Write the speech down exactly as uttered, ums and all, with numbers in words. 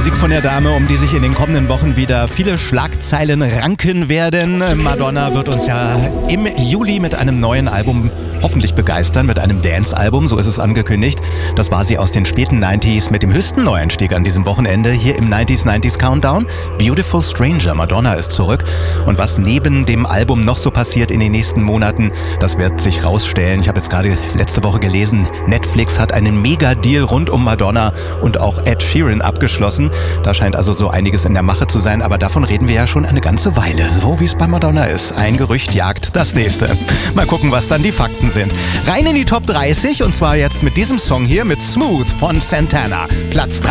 Musik von der Dame, um die sich in den kommenden Wochen wieder viele Schlagzeilen ranken werden. Madonna wird uns ja im Juli mit einem neuen Album hoffentlich begeistern, mit einem Dance-Album, so ist es angekündigt. Das war sie aus den späten neunziger mit dem höchsten Neueinstieg an diesem Wochenende hier im neunziger neunzig Countdown. Beautiful Stranger, Madonna ist zurück. Und was neben dem Album noch so passiert in den nächsten Monaten, das wird sich rausstellen. Ich habe jetzt gerade letzte Woche gelesen, Netflix hat einen Mega-Deal rund um Madonna und auch Ed Sheeran abgeschlossen. Da scheint also so einiges in der Mache zu sein, aber davon reden wir ja schon eine ganze Weile, so wie es bei Madonna ist. Ein Gerücht jagt das nächste. Mal gucken, was dann die Fakten sind. Rein in die Top dreißig und zwar jetzt mit diesem Song hier mit Smooth von Santana. Platz drei.